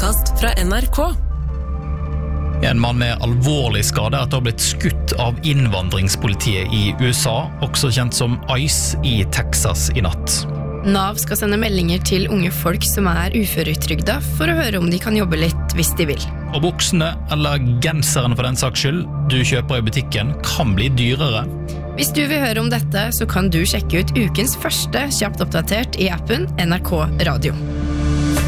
podcast fra NRK. En mann med alvorlig skade etter å ha blitt skutt av innvandringspolitiet i USA, også kjent som ICE i Texas i natt. Nav skal sende meldinger til unge folk som uføretrygda for å høre om de kan jobbe litt hvis de vil. Og buksene, eller genseren for den saks skyld, du kjøper i butikken kan bli dyrere. Hvis du vil høre om dette, så kan du sjekke ut ukens første kjapt oppdatert i appen NRK Radio.